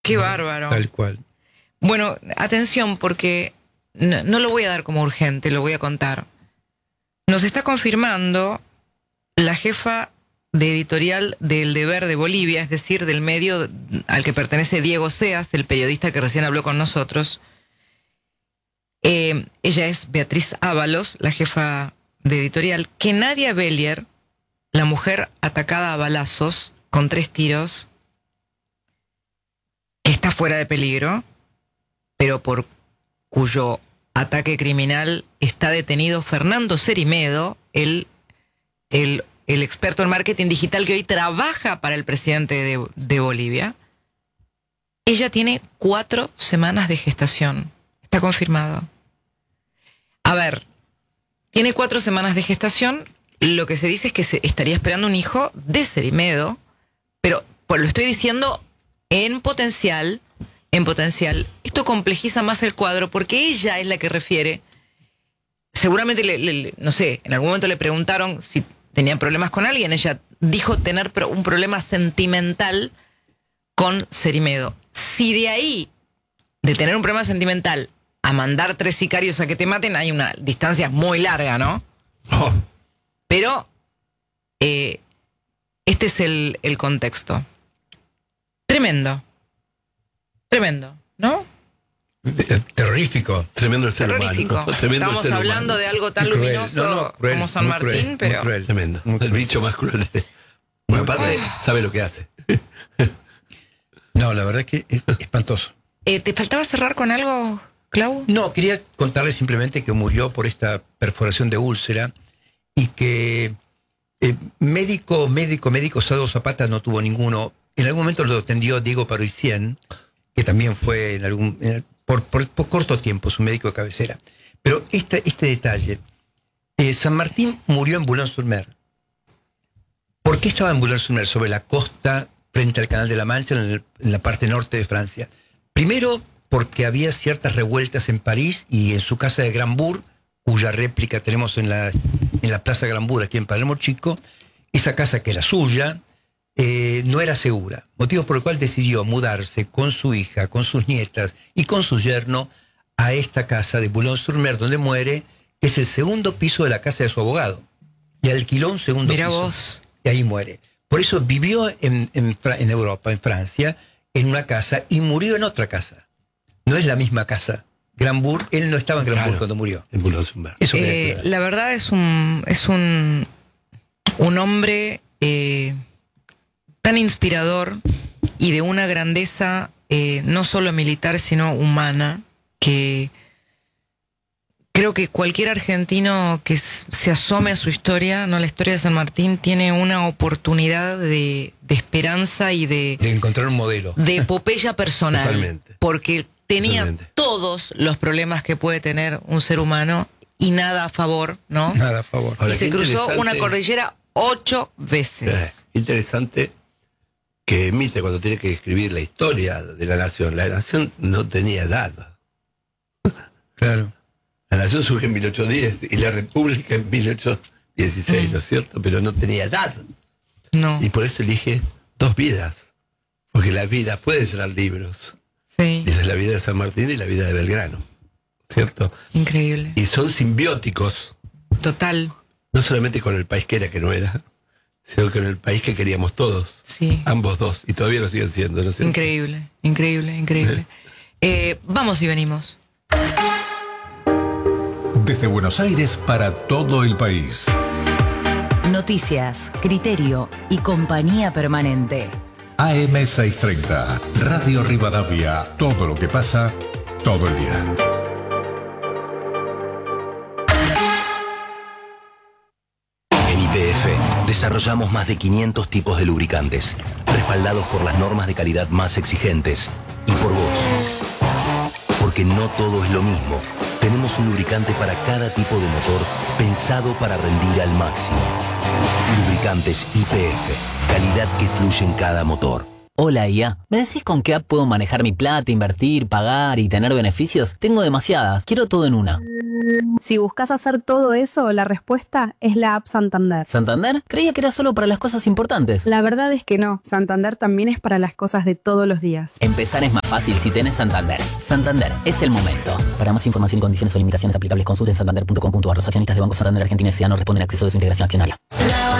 Qué bárbaro. Tal cual. Bueno, atención, porque no lo voy a dar como urgente, lo voy a contar. Nos está confirmando la jefa de editorial del Deber de Bolivia, es decir, del medio al que pertenece Diego Seas, el periodista que recién habló con nosotros. Ella es Beatriz Ábalos, la jefa de editorial, que Nadia Bellier, la mujer atacada a balazos con 3 tiros, que está fuera de peligro, pero por cuyo ataque criminal está detenido Fernando Cerimedo, el experto en marketing digital que hoy trabaja para el presidente de Bolivia. Ella tiene 4 semanas de gestación. Está confirmado. A ver, tiene 4 semanas de gestación. Lo que se dice es que se estaría esperando un hijo de Cerimedo, pero pues lo estoy diciendo en potencial. Esto complejiza más el cuadro porque ella es la que refiere. Seguramente, no sé, en algún momento le preguntaron si tenían problemas con alguien. Ella dijo tener un problema sentimental con Cerimedo. Si de ahí, de tener un problema sentimental, a mandar 3 sicarios a que te maten, hay una distancia muy larga, ¿no? Oh. Pero este es el contexto. Tremendo, ¿no? Terrorífico. Tremendo el ser Terrorífico. humano. Tremendo Estamos el ser hablando humano. de algo tan Cruel. luminoso Cruel, como San muy Martín, cruel, pero... muy cruel. Tremendo. Muy El cruel. bicho más cruel. Bueno, aparte, sabe lo que hace. No, la verdad es que es espantoso. ¿Te faltaba cerrar con algo, Clau? No, quería contarles simplemente que murió por esta perforación de úlcera y que médico, Sado Zapata no tuvo ninguno. En algún momento lo atendió Diego Paroicien, que también fue por corto tiempo su médico de cabecera. Pero este detalle, San Martín murió en Boulogne-sur-Mer. ¿Por qué estaba en Boulogne-sur-Mer? Sobre la costa, frente al Canal de la Mancha, en la parte norte de Francia. Primero, porque había ciertas revueltas en París y en su casa de Grambourg, cuya réplica tenemos en la Plaza Grambourg, aquí en Palermo Chico. Esa casa, que era suya, no era segura. Motivo por el cual decidió mudarse con su hija, con sus nietas y con su yerno a esta casa de Boulogne-sur-Mer, donde muere, que es el segundo piso de la casa de su abogado. Y alquiló un segundo Mirá piso. vos. Y ahí muere. Por eso vivió en Europa, en Francia, en una casa y murió en otra casa. No es la misma casa. Grambourg, él no estaba en Grambourg cuando murió. En Boulogne-sur-Mer. Eso quería aclarar. La verdad es un hombre tan inspirador y de una grandeza no solo militar sino humana, que creo que cualquier argentino que se asome a su historia, no, la historia de San Martín, tiene una oportunidad de esperanza y de encontrar un modelo. de epopeya personal. Totalmente. Porque tenía Totalmente. todos los problemas que puede tener un ser humano y nada a favor, ¿no? Nada a favor. Ahora, Y se qué cruzó interesante. una cordillera 8 veces. Interesante que emite cuando tiene que escribir la historia de la nación. La nación no tenía edad. Claro. La nación surge en 1810 y la república en 1816, ¿no es cierto? Pero no tenía edad. No. Y por eso elige 2 vidas. Porque la vida puede ser libros. Sí. Esa es la vida de San Martín y la vida de Belgrano, ¿cierto? Increíble. Y son simbióticos. Total. No solamente con el país que era, que no era, sino con el país que queríamos todos. Sí. Ambos dos. Y todavía lo siguen siendo, ¿no es cierto? Increíble. Vamos y venimos. Desde Buenos Aires para todo el país. Noticias, criterio y compañía permanente. AM630, Radio Rivadavia. Todo lo que pasa, todo el día. En YPF desarrollamos más de 500 tipos de lubricantes, respaldados por las normas de calidad más exigentes y por vos. Porque no todo es lo mismo. Tenemos un lubricante para cada tipo de motor pensado para rendir al máximo. Lubricantes YPF, calidad que fluye en cada motor. Hola IA, ¿me decís con qué app puedo manejar mi plata, invertir, pagar y tener beneficios? Tengo demasiadas, quiero todo en una. Si buscas hacer todo eso, la respuesta es la app Santander. ¿Santander? Creía que era solo para las cosas importantes. La verdad es que no. Santander también es para las cosas de todos los días. Empezar es más fácil si tenés Santander. Santander, es el momento. Para más información y condiciones o limitaciones aplicables, consulten santander.com.ar. Los accionistas de Banco Santander Argentina S.A. no responden a acceso de su integración accionaria.